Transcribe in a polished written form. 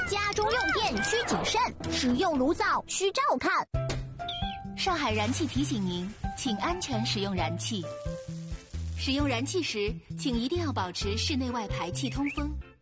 家中用电需谨慎，使用炉灶需照看。 上海燃气提醒您，请安全使用燃气。使用燃气时，请一定要保持室内外排气通风，